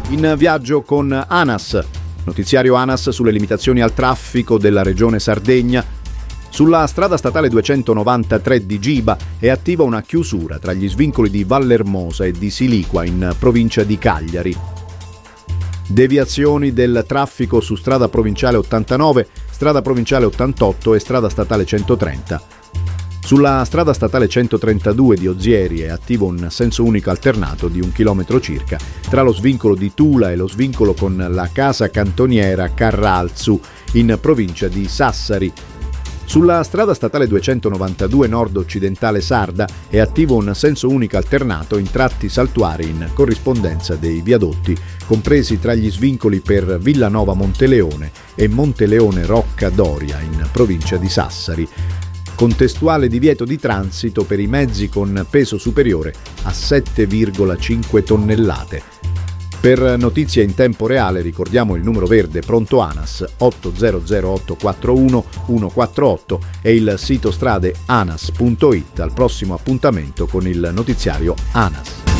In viaggio con ANAS, notiziario ANAS sulle limitazioni al traffico della regione Sardegna. Sulla strada statale 293 di Giba è attiva una chiusura tra gli svincoli di Vallermosa e di Siliqua in provincia di Cagliari. Deviazioni del traffico su strada provinciale 89, strada provinciale 88 e strada statale 130. Sulla strada statale 132 di Ozieri è attivo un senso unico alternato di 1 chilometro circa tra lo svincolo di Tula e lo svincolo con la casa cantoniera Carralzu in provincia di Sassari. Sulla strada statale 292 nord-occidentale sarda è attivo un senso unico alternato in tratti saltuari in corrispondenza dei viadotti, compresi tra gli svincoli per Villanova Monteleone e Monteleone Rocca Doria in provincia di Sassari. Contestuale divieto di transito per i mezzi con peso superiore a 7,5 tonnellate. Per notizie in tempo reale ricordiamo il numero verde pronto ANAS 800 841 148 e il sito strade anas.it. Al prossimo appuntamento con il notiziario ANAS.